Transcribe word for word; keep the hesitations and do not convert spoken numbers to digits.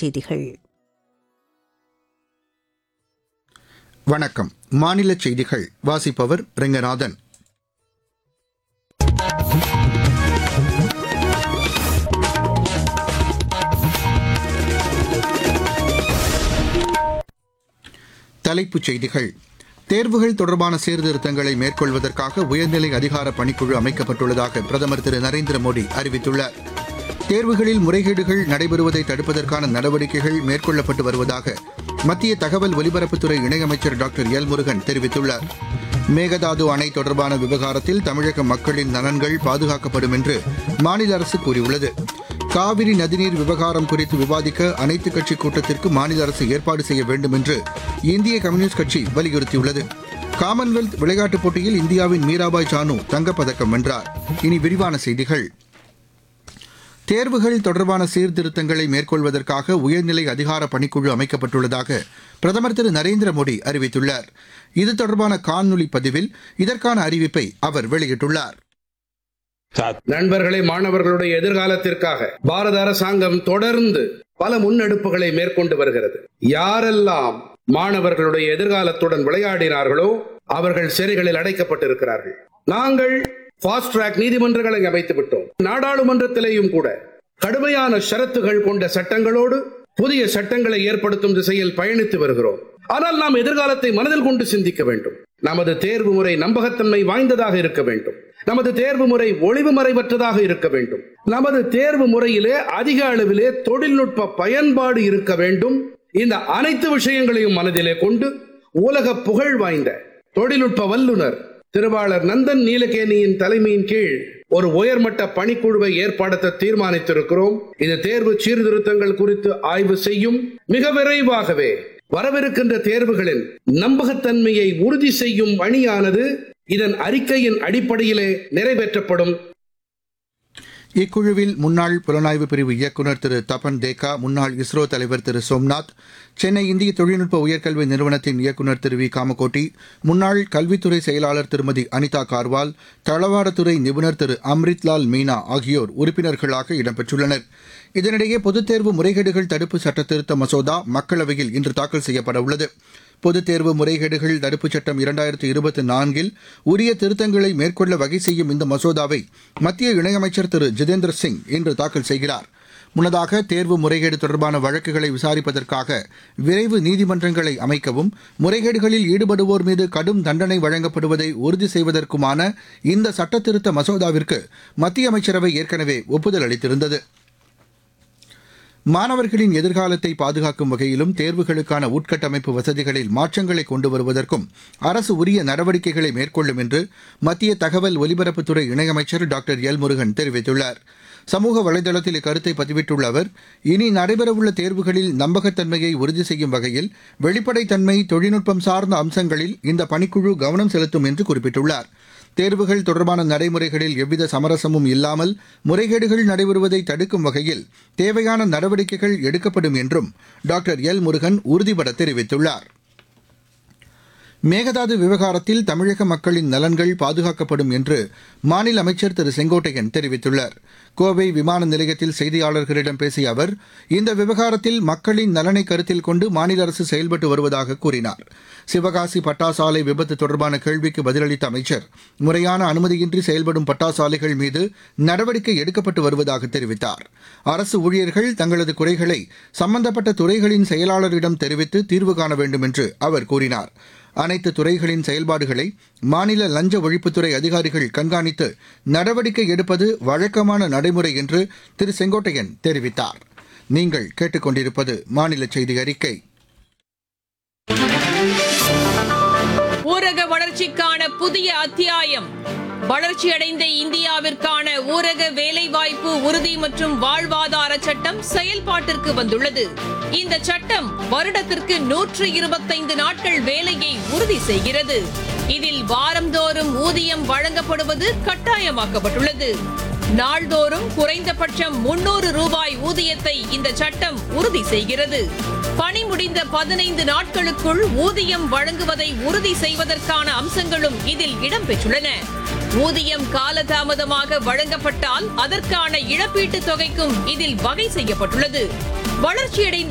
செய்திகள். வணக்கம். மாநில செய்திகள் வாசிப்பவர் ரெங்கநாதன். தலைப்புச் செய்திகள். தேர்வுகள் தொடர்பான சீர்திருத்தங்களை மேற்கொள்வதற்காக உயர்நிலை அதிகார பணிக்குழு அமைக்கப்பட்டுள்ளதாக பிரதமர் திரு நரேந்திர மோடி அறிவித்துள்ளார். தேர்வுகளில் முறைகேடுகள் நடைபெறுவதை தடுப்பதற்கான நடவடிக்கைகள் மேற்கொள்ளப்பட்டு வருவதாக மத்திய தகவல் ஒலிபரப்புத்துறை இணையமைச்சர் டாக்டர் எல் முருகன் தெரிவித்துள்ளார். மேகதாது அணை தொடர்பான விவகாரத்தில் தமிழக மக்களின் நலன்கள் பாதுகாக்கப்படும் என்று மாநில அரசு கூறியுள்ளது. காவிரி நதிநீர் விவகாரம் குறித்து விவாதிக்க அனைத்துக் கட்சி கூட்டத்திற்கு மாநில அரசு ஏற்பாடு செய்ய வேண்டும் என்று இந்திய கம்யூனிஸ்ட் கட்சி வலியுறுத்தியுள்ளது. காமன்வெல்த் விளையாட்டுப் போட்டியில் இந்தியாவின் மீராபாய் சானு தங்கப்பதக்கம் வென்றார். இனி விரிவான செய்திகள். தேர்வுகள் தொடர்பான சீர்திருத்தங்களை மேற்கொள்வதற்காக உயர்நிலை அதிகார பணிக்குழு அமைக்கப்பட்டுள்ளதாக பிரதமர் திரு நரேந்திர மோடி அறிவித்துள்ளார். இது தொடர்பான காணொலி பதிவில் இதற்கான அறிவிப்பை அவர் வெளியிட்டுள்ளார். நண்பர்களே, மாணவர்களுடைய எதிர்காலத்திற்காக பாரத அரசாங்கம் தொடர்ந்து பல முன்னெடுப்புகளை மேற்கொண்டு வருகிறது. யாரெல்லாம் மாணவர்களுடைய எதிர்காலத்துடன் விளையாடினார்களோ அவர்கள் சிறைகளில் அடைக்கப்பட்டிருக்கிறார்கள். நாங்கள் ஃபாஸ்ட் ட்ராக் நீதிமன்றங்களை அமைத்து விட்டோம். நாடாளுமன்றத்திலேயும் கூட கடுமையான ஷரத்துகள் கொண்ட சட்டங்களோடு புதிய சட்டங்களை ஏற்படுத்தும் திசையில் பயணித்து வருகிறோம். ஆனால் நாம் எதிர்காலத்தை மனதில் கொண்டு சிந்திக்க வேண்டும். நமது தேர்வு முறை நம்பகத்தன்மை வாய்ந்ததாக இருக்க வேண்டும். நமது தேர்வு முறை ஒளிவு மறைவற்றதாக இருக்க வேண்டும். நமது தேர்வு முறையிலே அதிக அளவிலே தொழில்நுட்ப பயன்பாடு இருக்க வேண்டும். இந்த அனைத்து விஷயங்களையும் மனதிலே கொண்டு உலக புகழ் வாய்ந்த தொழில்நுட்ப வல்லுநர் திருவாளர் நந்தன் நீலகேணியின் தலைமையின் கீழ் ஒரு உயர்மட்ட பணிக்குழுவை ஏற்படுத்த தீர்மானித்திருக்கிறோம். இது தேர்வு சீர்திருத்தங்கள் குறித்து ஆய்வு செய்யும். மிக விரைவாகவே வரவிருக்கின்ற தேர்வுகளின் நம்பகத்தன்மையை உறுதி செய்யும் பணியானது இதன் அறிக்கையின் அடிப்படையிலே நிறைவேற்றப்படும். இக்குழுவில் முன்னாள் புலனாய்வு பிரிவு இயக்குநர் திரு தபன் தேக்கா, முன்னாள் இஸ்ரோ தலைவர் திரு சோம்நாத், சென்னை இந்திய தொழில்நுட்ப உயர்கல்வி நிறுவனத்தின் இயக்குநர் திரு வி காமகோட்டி, முன்னாள் கல்வித்துறை செயலாளர் திருமதி அனிதா கார்வால், தளவாடத்துறை நிபுணர் திரு அம்ரித்லால் மீனா ஆகியோர் உறுப்பினர்களாக இடம்பெற்றுள்ளனர். இதனிடையே பொதுத் தேர்வு முறைகேடுகள் தடுப்பு சட்டத்திருத்த மசோதா மக்களவையில் இன்று தாக்கல் செய்யப்பட உள்ளது. பொதுத் தேர்வு முறைகேடுகள் தடுப்புச் சட்டம் இரண்டாயிரத்து இருபத்தி நான்கில் உரிய திருத்தங்களை மேற்கொள்ள வகை செய்யும் இந்த மசோதாவை மத்திய இணையமைச்சர் திரு ஜிதேந்திர சிங் இன்று தாக்கல் செய்கிறார். முன்னதாக தேர்வு முறைகேடு தொடர்பான வழக்குகளை விசாரிப்பதற்காக விரைவு நீதிமன்றங்களை அமைக்கவும் முறைகேடுகளில் ஈடுபடுவோர் மீது கடும் தண்டனை வழங்கப்படுவதை உறுதி செய்வதற்குமான இந்த சட்டத்திருத்த மசோதாவிற்கு மத்திய அமைச்சரவை ஏற்கனவே ஒப்புதல் அளித்திருந்தது. மாணவர்களின் எதிர்காலத்தை பாதுகாக்கும் வகையிலும் தேர்வுகளுக்கான உட்கட்டமைப்பு வசதிகளில் மாற்றங்களை கொண்டு வருவதற்கும் அரசு உரிய நடவடிக்கைகளை மேற்கொள்ளும் என்று மத்திய தகவல் ஒலிபரப்புத்துறை இணையமைச்சர் டாக்டர் எல் முருகன் தெரிவித்துள்ளார். சமூக வலைதளத்தில் இக்கருத்தை பதிவிட்டுள்ள அவர், இனி நடைபெறவுள்ள தேர்வுகளில் நம்பகத்தன்மையை உறுதி செய்யும் வகையில் வெளிப்படைத்தன்மை, தொழில்நுட்பம் சார்ந்த அம்சங்களில் இந்த பணிக்குழு கவனம் செலுத்தும் என்று குறிப்பிட்டுள்ளார். தேர்வுகள் தொடர்பான நடைமுறைகளில் எவ்வித சமரசமும் இல்லாமல் முறைகேடுகள் நடைபெறுவதை தடுக்கும் வகையில் தேவையான நடவடிக்கைகள் எடுக்கப்படும் என்றும் டாக்டர் எல் முருகன் உறுதிபட தெரிவித்துள்ளார். மேகதாது விவகாரத்தில் தமிழக மக்களின் நலன்கள் பாதுகாக்கப்படும் என்று மாநில அமைச்சர் திரு செங்கோட்டையன் தெரிவித்துள்ளார். கோவை விமான நிலையத்தில் செய்தியாளர்களிடம் பேசிய அவர், இந்த விவகாரத்தில் மக்களின் நலனை கருத்தில் கொண்டு மாநில அரசு செயல்பட்டு வருவதாக கூறினார். சிவகாசி பட்டாசாலை விபத்து தொடர்பான கேள்விக்கு பதிலளித்த அமைச்சர், முறையான அனுமதியின்றி செயல்படும் பட்டாசாலைகள் மீது நடவடிக்கை எடுக்கப்பட்டு வருவதாக தெரிவித்தார். அரசு ஊழியர்கள் தங்களது குறைகளை சம்பந்தப்பட்ட துறைகளின் செயலாளரிடம் தெரிவித்து தீர்வு காண வேண்டும் என்று அவர் கூறினார். அனைத்து துறைகளின் செயல்பாடுகளை மாநில லஞ்ச ஒழிப்புத்துறை அதிகாரிகள் கண்காணித்து நடவடிக்கை எடுப்பது வழக்கமான நடைமுறை என்று திரு செங்கோட்டையன் தெரிவித்தார். நீங்கள் கேட்டுக்கொண்டிருப்பது மாநில செய்தி அறிக்கை. ஊரக வளர்ச்சிக்கான புதிய அத்தியாயம். வளர்ச்சியடைந்த இந்தியாவிற்கான ஊரக வேலைவாய்ப்பு உறுதி மற்றும் வாழ்வாதார சட்டம் செயல்பாட்டிற்கு வந்துள்ளது. இந்த சட்டம் வருடத்திற்கு நூற்று இருபத்தைந்து நாட்கள் வேலையை உறுதி செய்கிறது. இதில் வாரந்தோறும் ஊதியம் வழங்கப்படுவது கட்டாயமாக்கப்பட்டுள்ளது. நாள்தோறும் குறைந்தபட்சம் முன்னூறு ரூபாய் ஊதியத்தை இந்த சட்டம் உறுதி செய்கிறது. பணி முடிந்த பதினைந்து நாட்களுக்குள் ஊதியம் வழங்குவதை உறுதி செய்வதற்கான அம்சங்களும் இதில் இடம்பெற்றுள்ளன. ஊதியம் காலதாமதமாக வழங்கப்பட்டால் அதற்கான இழப்பீட்டுத் தொகைக்கும் இதில் வகை செய்யப்பட்டுள்ளது. வளர்ச்சியடைந்த